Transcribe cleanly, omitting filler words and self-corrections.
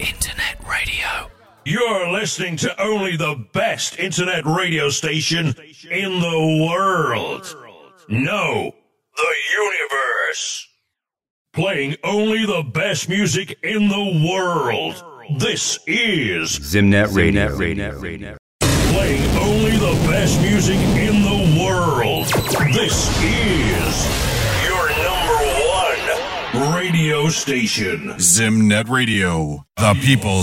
Internet radio. You're listening to only the best internet radio station in the world. No, the universe. Playing only the best music in the world. This is Zimnet Radio. Playing only the best music in the world. This is your number one radio station. Zimnet Radio, the people's